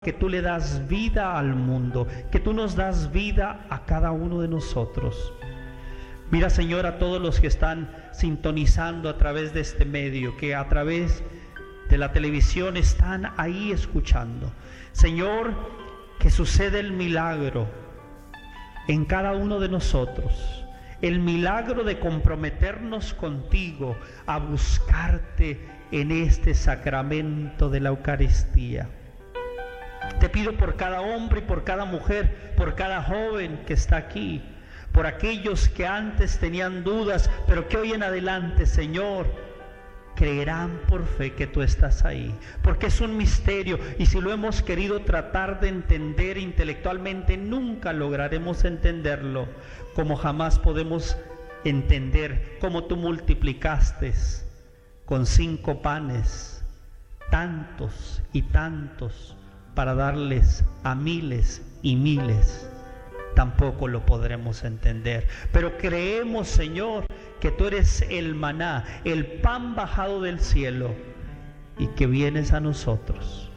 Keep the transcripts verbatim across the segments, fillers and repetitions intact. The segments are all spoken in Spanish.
que tú le das vida al mundo, que tú nos das vida a cada uno de nosotros. Mira, Señor, a todos los que están sintonizando a través de este medio, que a través de la televisión están ahí escuchando. Señor, que sucede el milagro en cada uno de nosotros, el milagro de comprometernos contigo a buscarte en este sacramento de la Eucaristía. Te pido por cada hombre y por cada mujer, por cada joven que está aquí, por aquellos que antes tenían dudas, pero que hoy en adelante, Señor, creerán por fe que tú estás ahí, porque es un misterio, y si lo hemos querido tratar de entender intelectualmente, nunca lograremos entenderlo, como jamás podemos entender cómo tú multiplicaste con cinco panes tantos y tantos para darles a miles y miles. Tampoco lo podremos entender, pero creemos, Señor, que tú eres el maná, el pan bajado del cielo, y que vienes a nosotros.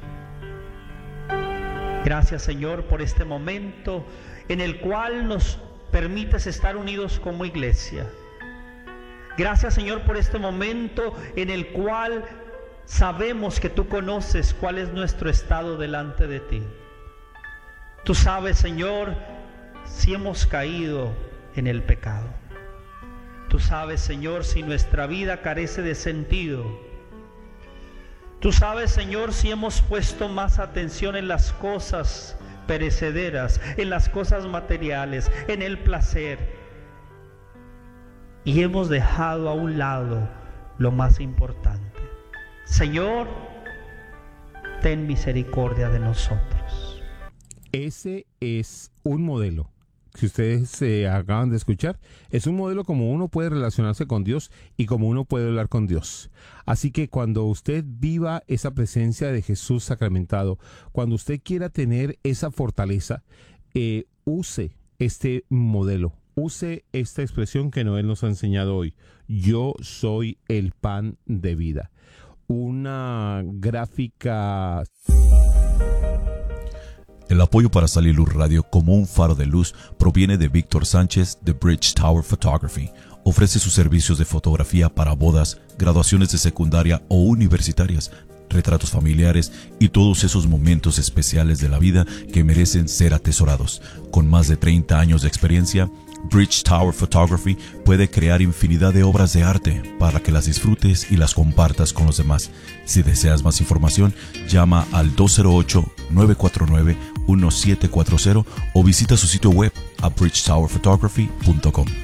Gracias, Señor, por este momento en el cual nos permites estar unidos como iglesia. Gracias, Señor, por este momento en el cual sabemos que tú conoces cuál es nuestro estado delante de ti. Tú sabes, Señor, si hemos caído en el pecado. Tú sabes, Señor, si nuestra vida carece de sentido. Tú sabes, Señor, si hemos puesto más atención en las cosas perecederas, en las cosas materiales, en el placer, y hemos dejado a un lado lo más importante. Señor, ten misericordia de nosotros. Ese es un modelo que ustedes se eh, acaban de escuchar. Es un modelo como uno puede relacionarse con Dios y como uno puede hablar con Dios. Así que cuando usted viva esa presencia de Jesús sacramentado, cuando usted quiera tener esa fortaleza, eh, use este modelo, use esta expresión que Noel nos ha enseñado hoy. Yo soy el pan de vida. Una gráfica. El apoyo para Sal y Luz Radio como un faro de luz proviene de Víctor Sánchez de Bridge Tower Photography. Ofrece sus servicios de fotografía para bodas, graduaciones de secundaria o universitarias, retratos familiares y todos esos momentos especiales de la vida que merecen ser atesorados. Con más de treinta años de experiencia, Bridge Tower Photography puede crear infinidad de obras de arte para que las disfrutes y las compartas con los demás. Si deseas más información, llama al dos cero ocho, nueve cuatro nueve, uno siete cuatro cero o visita su sitio web a bridge tower photography punto com.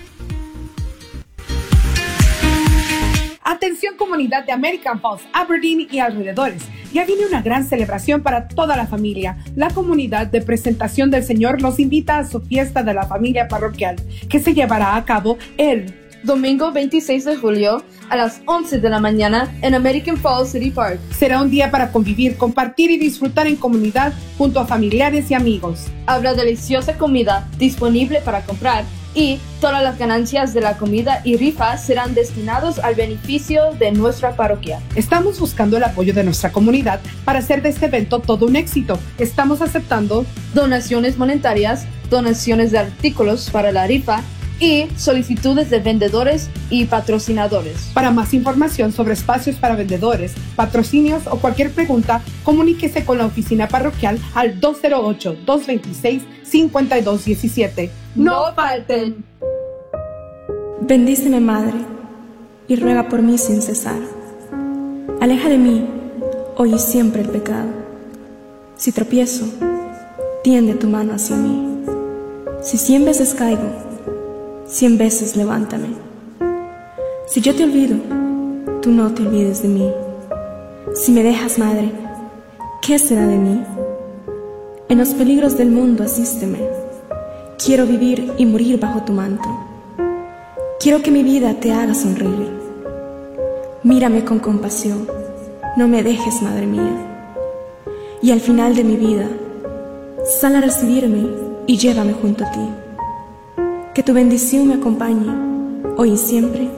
Atención, comunidad de American Falls, Aberdeen y alrededores. Ya viene una gran celebración para toda la familia. La comunidad de Presentación del Señor los invita a su fiesta de la familia parroquial, que se llevará a cabo el domingo veintiséis de julio a las once de la mañana en American Falls City Park. Será un día para convivir, compartir y disfrutar en comunidad junto a familiares y amigos. Habrá deliciosa comida disponible para comprar y todas las ganancias de la comida y rifas serán destinados al beneficio de nuestra parroquia. Estamos buscando el apoyo de nuestra comunidad para hacer de este evento todo un éxito. Estamos aceptando donaciones monetarias, donaciones de artículos para la rifa y solicitudes de vendedores y patrocinadores. Para más información sobre espacios para vendedores, patrocinios o cualquier pregunta, comuníquese con la oficina parroquial al dos cero ocho, dos dos seis, cinco dos uno siete. ¡No falten! Bendíceme, Madre, y ruega por mí sin cesar. Aleja de mí, hoy y siempre, el pecado. Si tropiezo, tiende tu mano hacia mí. Si cien veces caigo, cien veces levántame. Si yo te olvido, tú no te olvides de mí. Si me dejas, Madre, ¿qué será de mí? En los peligros del mundo asísteme. Quiero vivir y morir bajo tu manto. Quiero que mi vida te haga sonreír. Mírame con compasión, no me dejes, Madre mía. Y al final de mi vida, sal a recibirme y llévame junto a ti. Que tu bendición me acompañe, hoy y siempre.